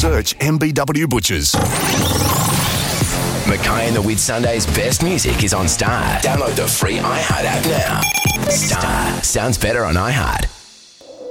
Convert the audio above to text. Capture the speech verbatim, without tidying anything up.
Search M B W Butchers. Mackay and the Whitsundays' best music is on Star. Download the free iHeart app now. Star sounds better on iHeart.